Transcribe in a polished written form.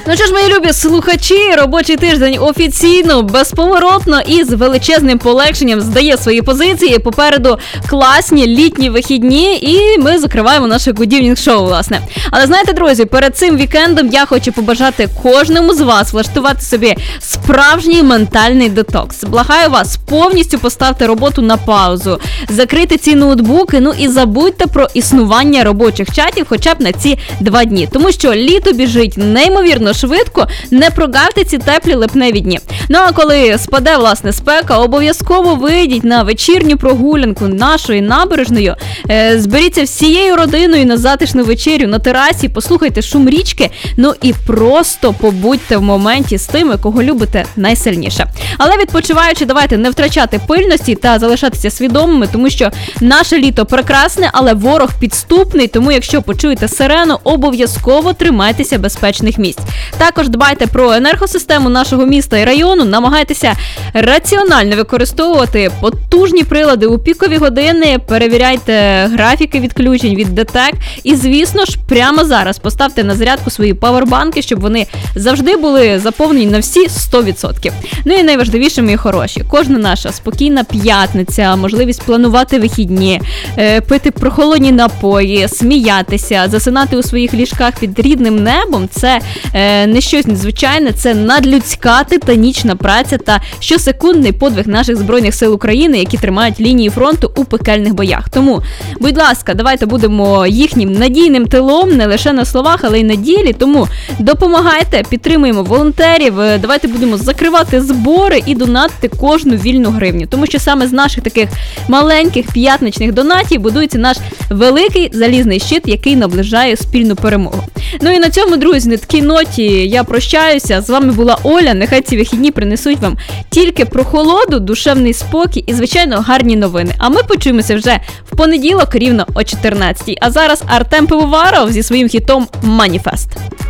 Ну що ж, мої любі слухачі, робочий тиждень офіційно, безповоротно і з величезним полегшенням здає свої позиції. Попереду класні літні вихідні, і ми закриваємо наше Good Evening шоу, власне. Але знаєте, друзі, перед цим вікендом я хочу побажати кожному з вас влаштувати собі справжній ментальний детокс. Благаю вас, повністю поставте роботу на паузу, закрийте ці ноутбуки, ну і забудьте про існування робочих чатів хоча б на ці 2 дні. Тому що літо біжить неймовірно швидко, не прогавте ці теплі липневі дні. Ну а коли спаде, власне, спека, обов'язково вийдіть на вечірню прогулянку нашою набережною, зберіться всією родиною на затишну вечерю на терасі, послухайте шум річки, ну і просто побудьте в моменті з тими, кого любите найсильніше. Але відпочиваючи, давайте не втрачати пильності та залишатися свідомими, тому що наше літо прекрасне, але ворог підступний, тому якщо почуєте сирену, обов'язково тримайтеся безпечних місць. Також дбайте про енергосистему нашого міста і району, намагайтеся раціонально використовувати потужні прилади у пікові години, перевіряйте графіки відключень від ДТЕК і, звісно ж, прямо зараз поставте на зарядку свої павербанки, щоб вони завжди були заповнені на всі 100%. Ну і найважливіше, мої хороші, кожна наша спокійна п'ятниця, можливість планувати вихідні, пити прохолодні напої, сміятися, засинати у своїх ліжках під рідним небом – це не щось незвичайне, це надлюдська титанічна праця та щосекундний подвиг наших Збройних сил України, які тримають лінії фронту у пекельних боях. Тому, будь ласка, давайте будемо їхнім надійним тилом, не лише на словах, але й на ділі. Тому допомагайте, підтримуємо волонтерів, давайте будемо закривати збори і донатити кожну вільну гривню. Тому що саме з наших таких маленьких п'ятничних донатів будується наш великий залізний щит, який наближає спільну перемогу. Ну і на цьому, друзі, на такій ноті я прощаюся. З вами була Оля. Нехай ці вихідні принесуть вам тільки прохолоду, душевний спокій і, звичайно, гарні новини. А ми почуємося вже в понеділок рівно о 14-й. А зараз Артем Пивоваров зі своїм хітом «Маніфест».